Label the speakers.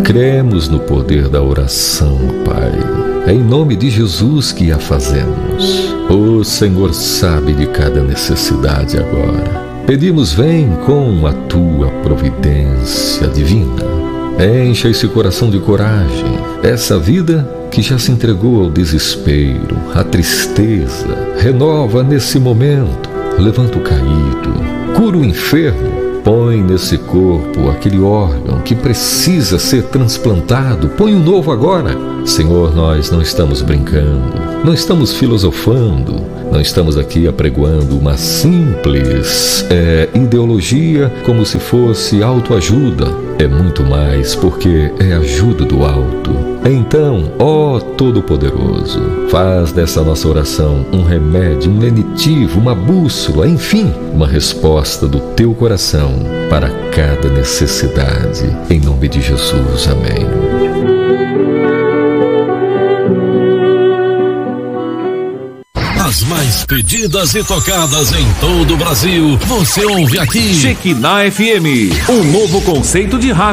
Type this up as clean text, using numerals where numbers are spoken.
Speaker 1: Cremos no poder da oração, Pai. É em nome de Jesus que a fazemos. O Senhor sabe de cada necessidade agora. Pedimos, vem com a tua providência divina. Encha esse coração de coragem, essa vida que já se entregou ao desespero, à tristeza. Renova nesse momento, levanta o caído, cura o enfermo. Põe nesse corpo aquele órgão que precisa ser transplantado. Põe um novo agora. Senhor, nós não estamos brincando, não estamos filosofando, não estamos aqui apregoando uma simples ideologia como se fosse autoajuda. É muito mais, porque é ajuda do alto. Então, ó Todo-Poderoso, faz dessa nossa oração um remédio, um lenitivo, uma bússola, enfim, uma resposta do teu coração para cada necessidade. Em nome de Jesus, amém.
Speaker 2: As mais pedidas e tocadas em todo o Brasil, você ouve aqui.
Speaker 3: Shekinah FM, um novo conceito de rádio.